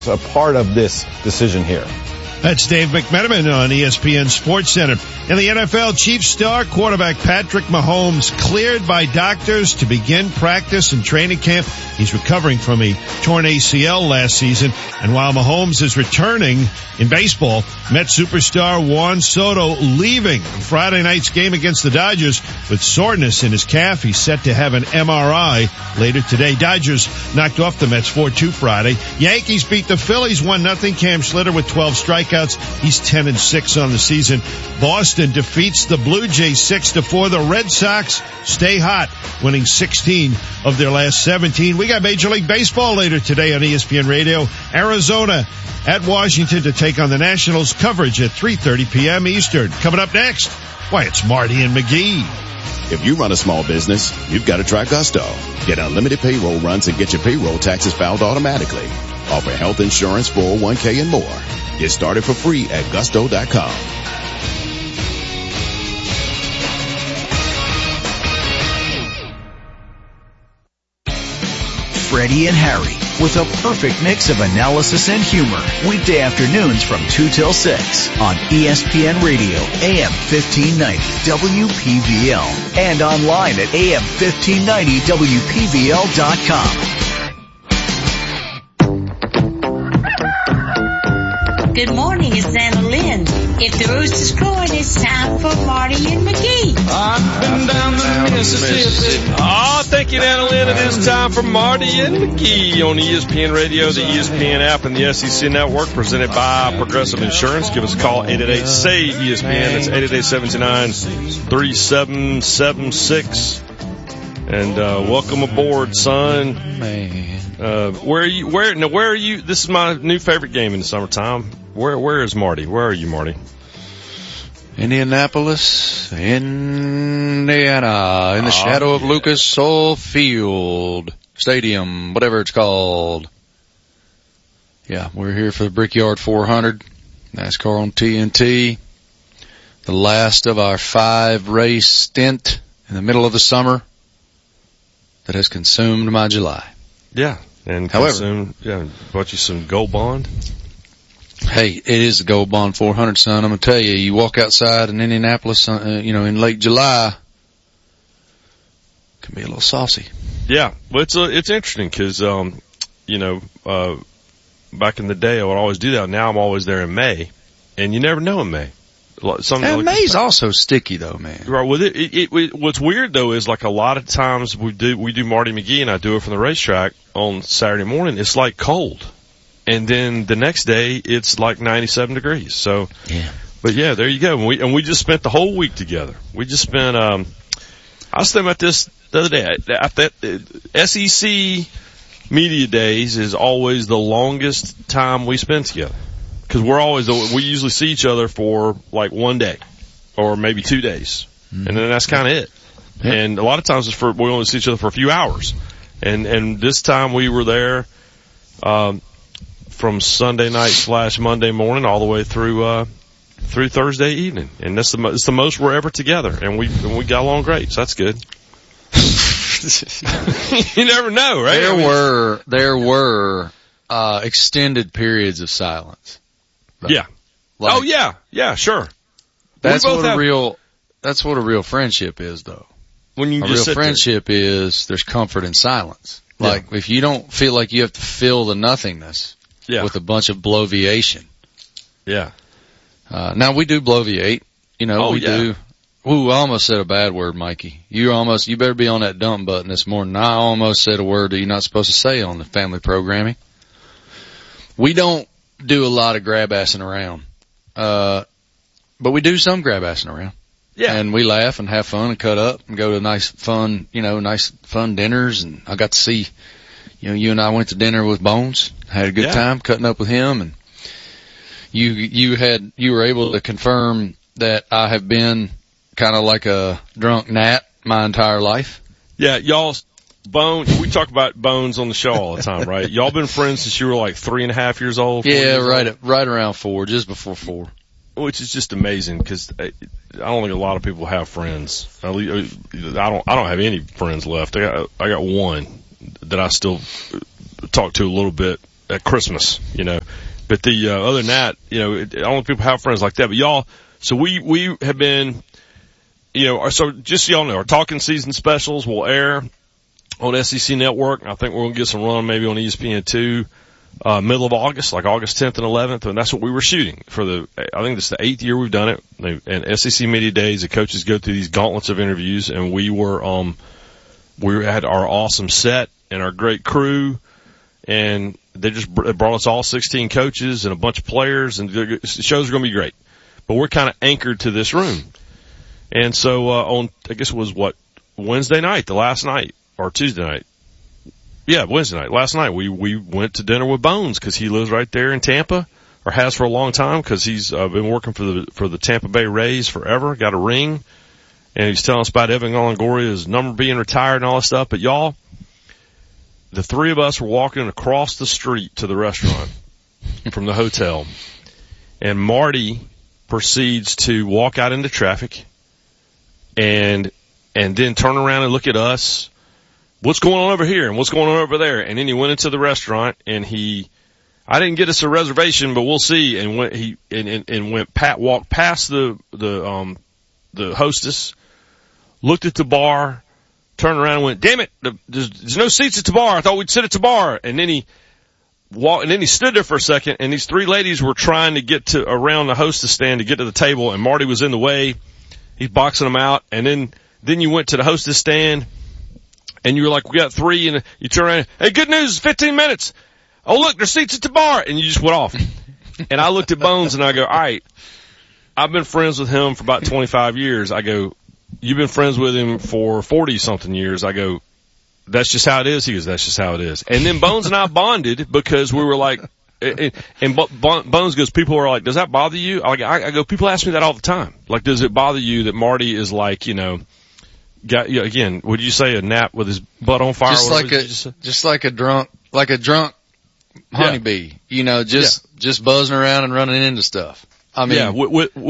a part of this decision here. That's Dave McMenamin on ESPN Sports Center. In the NFL, Chiefs star quarterback Patrick Mahomes cleared by doctors to begin practice and training camp. He's recovering from a torn ACL last season. And while Mahomes is returning in baseball, Mets superstar Juan Soto leaving Friday night's game against the Dodgers with soreness in his calf. He's set to have an MRI later today. Dodgers knocked off the Mets 4-2 Friday. Yankees beat the Phillies 1-0. Cam Schlitter with 12 strikeouts. He's 10-6 on the season. Boston defeats the Blue Jays 6-4. The Red Sox stay hot, winning 16 of their last 17. We got Major League Baseball later today on ESPN Radio. Arizona at Washington to take on the Nationals. Coverage at 3:30 p.m. Eastern. Coming up next, why, it's Marty and McGee. If you run a small business, you've got to try Gusto. Get unlimited payroll runs and get your payroll taxes filed automatically. Offer health insurance, 401k, and more. Get started for free at gusto.com. Freddie and Harry, with a perfect mix of analysis and humor. Weekday afternoons from 2 till 6 on ESPN Radio, AM 1590, WPVL, and online at AM1590WPVL.com. Good morning, it's Anna Lynn. If the rooster's crowing, it's time for Marty and McGee. I've been down the Mississippi. Oh, thank you, Anna Lynn. It is time for Marty and McGee on ESPN Radio, the ESPN app, and the SEC Network, presented by Progressive Insurance. Give us a call, 888-SAY-ESPN. That's 888-729-3776. And welcome aboard, son. Man. Where are you? Where are you? This is my new favorite game in the summertime. Where is Marty? Where are you, Marty? Indianapolis, Indiana, in the shadow of Lucas Oil Field Stadium, whatever it's called. Yeah, we're here for the Brickyard 400, NASCAR on TNT. The last of our 5-race stint in the middle of the summer that has consumed my July. Yeah, and bought you some Gold Bond. Hey, it is the Gold Bond 400, son. I'm gonna tell you, you walk outside in Indianapolis, in late July, can be a little saucy. Yeah, well, it's interesting because, back in the day I would always do that. Now I'm always there in May, and you never know in May. And May's also sticky though, man. Right. Well, what's weird though is like a lot of times we do Marty McGee and I do it from the racetrack on Saturday morning. It's like cold. And then the next day it's like 97 degrees. So, yeah. But yeah, there you go. And we just spent the whole week together. We just spent, I was thinking about this the other day. SEC Media Days is always the longest time we spend together. Cause we usually see each other for like one day or maybe 2 days. Mm-hmm. And then that's kind of it. Yep. And a lot of times we only see each other for a few hours. And this time we were there, from Sunday night / Monday morning all the way through Thursday evening. And it's the most we're ever together. And we got along great. So that's good. You never know, right? There were extended periods of silence. Yeah. Yeah, sure. That's what a real friendship is, though. When you just real friendship is there's comfort in silence. Like if you don't feel like you have to fill the nothingness with a bunch of bloviation. Yeah. Now we do bloviate. We do. Ooh, I almost said a bad word, Mikey. You better be on that dump button this morning. I almost said a word that you're not supposed to say on the family programming. We don't do a lot of grab-assing around. But we do some grab-assing around. Yeah. And we laugh and have fun and cut up and go to nice fun dinners. And I got to see, you and I went to dinner with Bones, had a good time cutting up with him. And you were able to confirm that I have been kind of like a drunk gnat my entire life. Yeah. Bones, we talk about Bones on the show all the time, right? Y'all been friends since you were like 3.5 years old? Yeah, right around 4, just before 4. Which is just amazing because I don't think a lot of people have friends. I don't have any friends left. I got one that I still talk to a little bit at Christmas, you know. But other than that, you know, I don't know if people have friends like that, but y'all, so we have been, you know, so just so y'all know, our Talking Season specials will air on SEC Network. I think we're going to get some run maybe on ESPN2, middle of August, like August 10th and 11th. And that's what we were shooting for I think this is the 8th year we've done it. And SEC Media Days, the coaches go through these gauntlets of interviews, and we had our awesome set and our great crew, and they just brought us all 16 coaches and a bunch of players, and the shows are going to be great. But we're kind of anchored to this room. And so, on, I guess it was Wednesday night, the last night, or Tuesday night. Yeah, Wednesday night. Last night we went to dinner with Bones because he lives right there in Tampa, or has for a long time, because he's been working for the Tampa Bay Rays forever, got a ring, and he's telling us about Evan Longoria's number being retired and all that stuff. But y'all, the three of us were walking across the street to the restaurant from the hotel, and Marty proceeds to walk out into traffic and then turn around and look at us. What's going on over here and what's going on over there? And then he went into the restaurant, and I didn't get us a reservation, but we'll see. And walked past the hostess, looked at the bar, turned around and went, damn it, there's no seats at the bar. I thought we'd sit at the bar. And then he stood there for a second, and these three ladies were trying to get around the hostess stand to get to the table, and Marty was in the way. He's boxing them out. And then you went to the hostess stand, and you were like, we got three, and you turn around, hey, good news, 15 minutes. Oh, look, there's seats at the bar. And you just went off. And I looked at Bones, and I go, all right, I've been friends with him for about 25 years. I go, you've been friends with him for 40-something years. I go, that's just how it is. He goes, that's just how it is. And then Bones and I bonded because we were like, and Bones goes, people are like, does that bother you? I go, people ask me that all the time. Like, does it bother you that Marty is like, you know, again, would you say a nap with his butt on fire? Just like a drunk honeybee, yeah. You know, just buzzing around and running into stuff. I mean, yeah,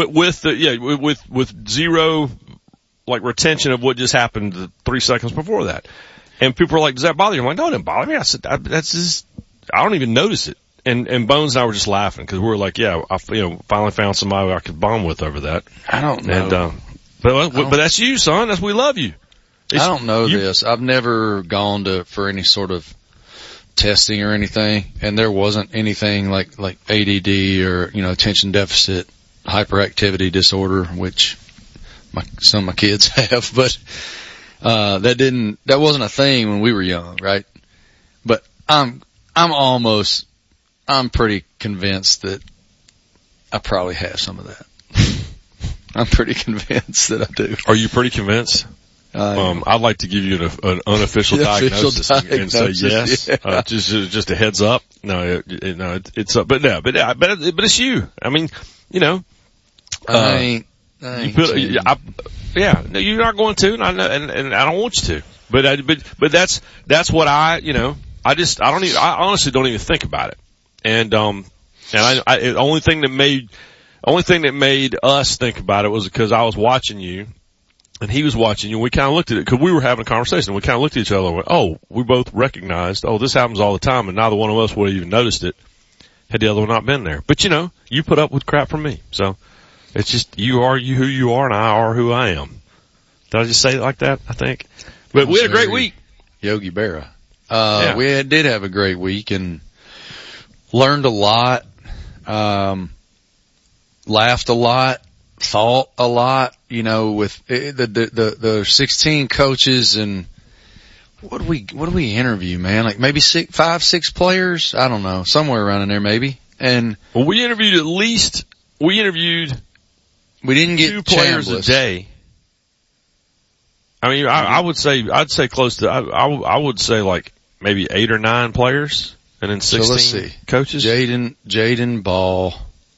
with zero, like, retention of what just happened 3 seconds before that. And people are like, does that bother you? I'm like, no, it didn't bother me. I said, that's just, I don't even notice it. And Bones and I were just laughing because we were like, yeah, finally found somebody I could bond with over that. I don't know. And, but that's you, son. We love you. I don't know this. I've never gone for any sort of testing or anything, and there wasn't anything like ADD or, you know, attention deficit hyperactivity disorder, which some of my kids have, but that wasn't a thing when we were young, right? But I'm pretty convinced that I probably have some of that. I'm pretty convinced that I do. Are you pretty convinced? I'd like to give you an unofficial diagnosis and say yes. Yeah. Just a heads up. No, it's up, but it's you. I mean, you know, I ain't you're not going to, and I don't want you to. But that's what I honestly don't even think about it. And the only thing that made us think about it was because I was watching you and he was watching you, and we kind of looked at it because we were having a conversation. We kind of looked at each other and went, oh, we both recognized, oh, this happens all the time, and neither one of us would have even noticed it had the other one not been there. But you know, you put up with crap from me. So it's just, you are who you are, and I are who I am. Did I just say it like that? I think. But we had a great week. Yogi Berra. We did have a great week and learned a lot, laughed a lot, thought a lot, you know, with the 16 coaches. And what do we interview, man? Like maybe 5, 6 players? I don't know. Somewhere around in there maybe. And well, we interviewed we didn't get 2 players a day. I mean, I'd say close to, I would say like maybe 8 or 9 players and then 16 so let's see. Coaches. Jaden Ball,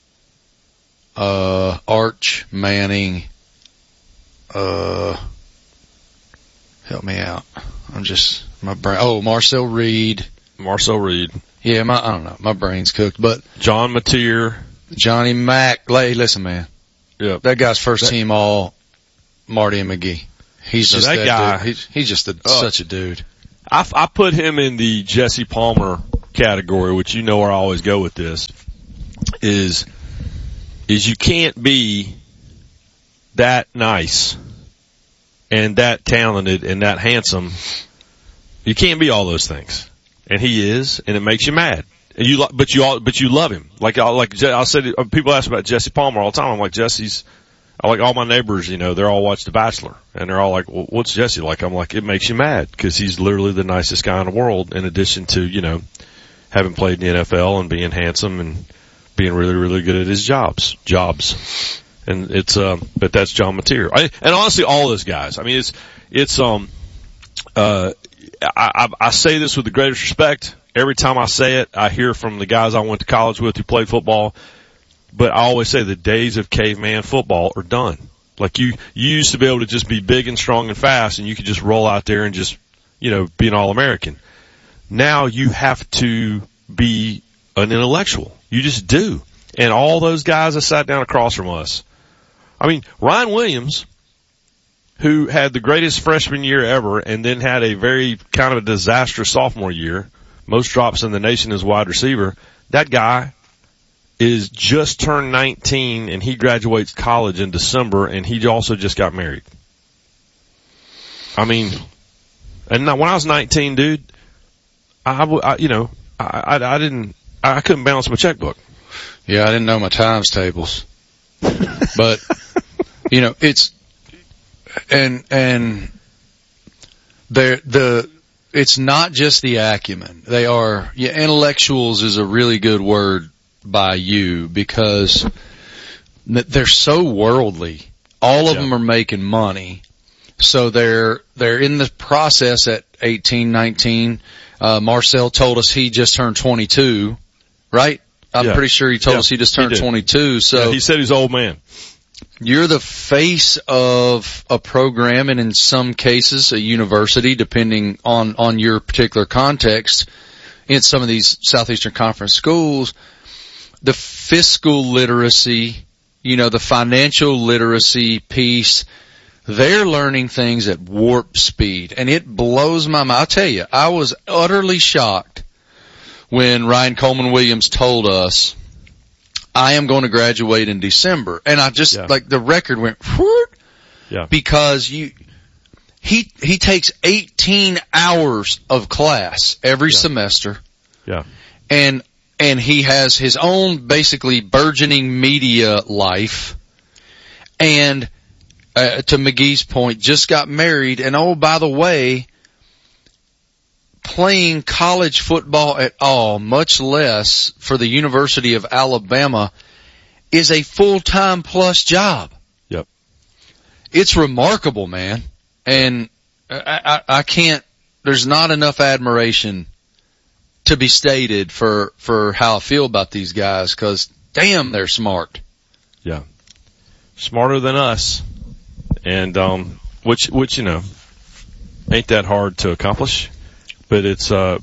Arch Manning, help me out. Marcel Reed. Yeah, I don't know. My brain's cooked, but. John Mateer. Johnny Mack. Hey, listen, man. Yeah. That guy's first team all Marty and McGee. He's just that guy. He's just such a dude. I put him in the Jesse Palmer category, which you know where I always go with this, is you can't be that nice and that talented and that handsome. You can't be all those things. And he is, and it makes you mad. And but you love him. I'll say, people ask about Jesse Palmer all the time. I'm like, I like all my neighbors, they're all watch The Bachelor, and they're all like, well, what's Jesse like? I'm like, it makes you mad, because he's literally the nicest guy in the world, in addition to, having played in the NFL and being handsome and being really, really good at his jobs. And it's, but that's John Mateer. And honestly, all those guys, I mean, I say this with the greatest respect. Every time I say it, I hear from the guys I went to college with who played football. But I always say the days of caveman football are done. Like you used to be able to just be big and strong and fast, and you could just roll out there and just, be an All-American. Now you have to be an intellectual. You just do. And all those guys that sat down across from us. I mean, Ryan Williams, who had the greatest freshman year ever and then had a very kind of a disastrous sophomore year, most drops in the nation as wide receiver, that guy is just turned 19, and he graduates college in December, and he also just got married. I mean, and when I was 19, dude, I couldn't balance my checkbook. Yeah, I didn't know my times tables. But, it's, and it's not just the acumen. They are, intellectuals is a really good word by you, because they're so worldly. All of them are making money. So they're in the process at 18, 19. Marcel told us he just turned 22, right? I'm pretty sure he told us he just turned 22. So he said he's an old man. You're the face of a program, and in some cases a university, depending on your particular context. In some of these Southeastern Conference schools, the fiscal literacy, the financial literacy piece, they're learning things at warp speed, and it blows my mind. I'll tell you, I was utterly shocked when Ryan Coleman Williams told us, I am going to graduate in December. And I just, like, the record went, whoop, because he takes 18 hours of class every semester. Yeah. And he has his own basically burgeoning media life. And, to McGee's point, just got married. And oh, by the way, playing college football at all, much less for the University of Alabama, is a full-time plus job. Yep. It's remarkable, man. And I can't, there's not enough admiration to be stated for how I feel about these guys, because damn, they're smart. Yeah. Smarter than us. And, which, ain't that hard to accomplish. But it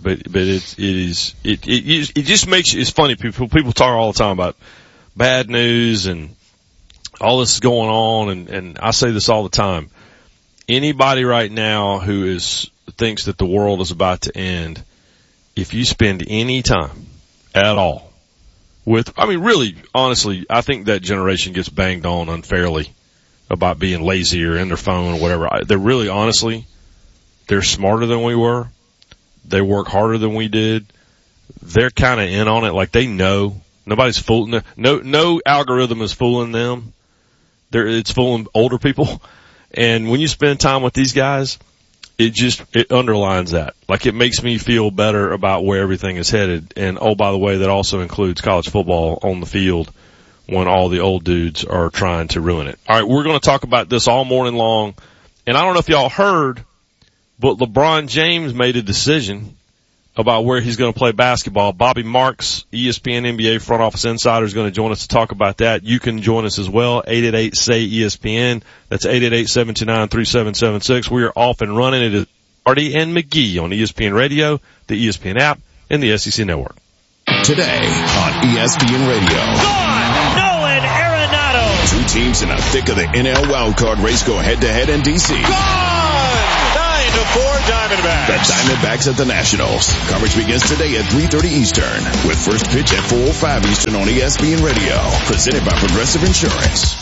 just makes you, it's funny, people talk all the time about bad news and all this is going on, and I say this all the time. Anybody right now who thinks that the world is about to end, if you spend any time at all really, honestly, I think that generation gets banged on unfairly about being lazy or in their phone or whatever. They're really, honestly, they're smarter than we were. They work harder than we did. They're kind of in on it. Like, they know. Nobody's fooling them. No algorithm is fooling them. It's fooling older people. And when you spend time with these guys, it underlines that. Like, it makes me feel better about where everything is headed. And, oh, by the way, that also includes college football on the field when all the old dudes are trying to ruin it. All right, we're going to talk about this all morning long. And I don't know if y'all heard, but LeBron James made a decision about where he's going to play basketball. Bobby Marks, ESPN NBA front office insider, is going to join us to talk about that. You can join us as well. 888-SAY-ESPN. That's 888-729-3776. We are off and running. It is Marty and McGee on ESPN Radio, the ESPN app, and the SEC Network. Today on ESPN Radio. Gone! Nolan Arenado! Two teams in the thick of the NL wildcard race go head-to-head in D.C. Gone! 9-4 for Diamondbacks. The Diamondbacks at the Nationals. Coverage begins today at 3:30 Eastern with first pitch at 4:05 Eastern on ESPN Radio. Presented by Progressive Insurance.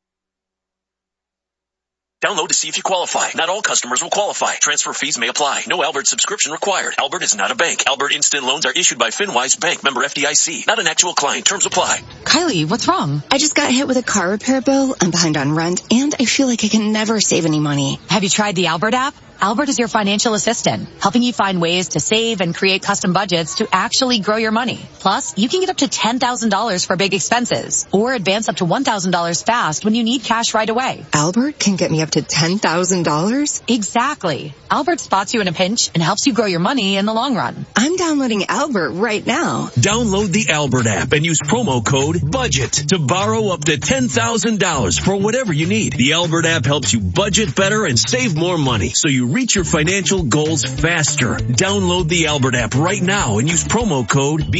Download to see if you qualify. Not all customers will qualify. Transfer fees may apply. No Albert subscription required. Albert is not a bank. Albert Instant Loans are issued by FinWise Bank, member FDIC. Not an actual client. Terms apply. Kylie, what's wrong? I just got hit with a car repair bill. I'm behind on rent, and I feel like I can never save any money. Have you tried the Albert app? Albert is your financial assistant, helping you find ways to save and create custom budgets to actually grow your money. Plus, you can get up to $10,000 for big expenses or advance up to $1,000 fast when you need cash right away. Albert can get me up to $10,000? Exactly. Albert spots you in a pinch and helps you grow your money in the long run. I'm downloading Albert right now. Download the Albert app and use promo code BUDGET to borrow up to $10,000 for whatever you need. The Albert app helps you budget better and save more money, so you reach your financial goals faster. Download the Albert app right now and use promo code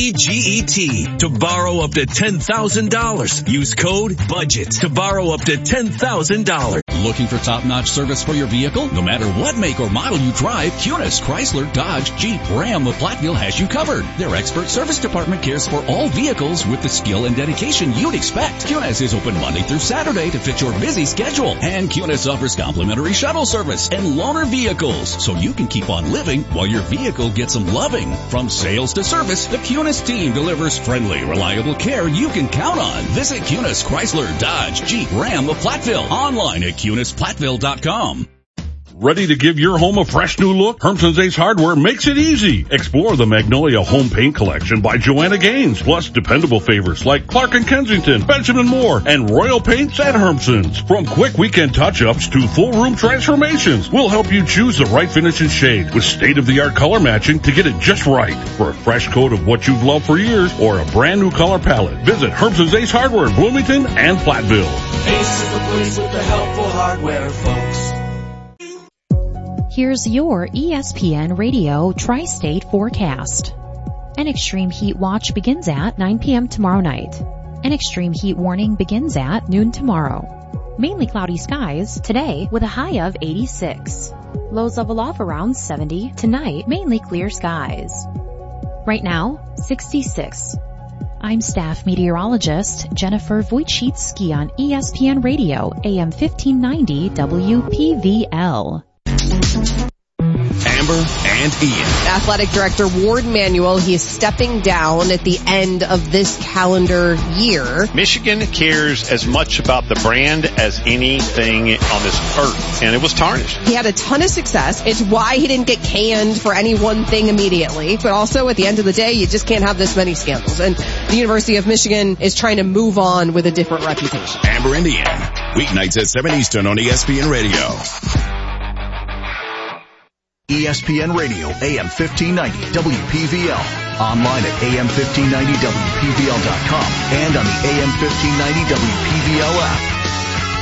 BUDGET to borrow up to $10,000. Use code BUDGET to borrow up to $10,000. Looking for top-notch service for your vehicle? No matter what make or model you drive, Cunis, Chrysler, Dodge, Jeep, Ram of Platteville has you covered. Their expert service department cares for all vehicles with the skill and dedication you'd expect. Cunis is open Monday through Saturday to fit your busy schedule. And Cunis offers complimentary shuttle service and loaner vehicles, so you can keep on living while your vehicle gets some loving. From sales to service, the Cunis team delivers friendly, reliable care you can count on. Visit Cunis, Chrysler, Dodge, Jeep, Ram of Platteville. Online at CunisPlatteville.com. Ready to give your home a fresh new look? Hermson's Ace Hardware makes it easy. Explore the Magnolia Home Paint Collection by Joanna Gaines, plus dependable favorites like Clark & Kensington, Benjamin Moore, and Royal Paints at Hermson's. From quick weekend touch-ups to full room transformations, we'll help you choose the right finish and shade with state-of-the-art color matching to get it just right. For a fresh coat of what you've loved for years or a brand new color palette, visit Hermson's Ace Hardware in Bloomington and Platteville. Ace is the place with the helpful hardware, folks. Here's your ESPN Radio Tri-State forecast. An extreme heat watch begins at 9 p.m. tomorrow night. An extreme heat warning begins at noon tomorrow. Mainly cloudy skies today with a high of 86. Lows level off around 70. Tonight, mainly clear skies. Right now, 66. I'm staff meteorologist Jennifer Wojcicki on ESPN Radio, AM 1590 WPVL. Amber and Ian. Athletic Director Ward Manuel, he is stepping down at the end of this calendar year. Michigan cares as much about the brand as anything on this earth, and it was tarnished. He had a ton of success. It's why he didn't get canned for any one thing immediately. But also, at the end of the day, you just can't have this many scandals. And the University of Michigan is trying to move on with a different reputation. Amber and Ian, weeknights at 7 Eastern on ESPN Radio. ESPN Radio, AM 1590, WPVL. Online at AM1590WPVL.com and on the AM 1590 WPVL app.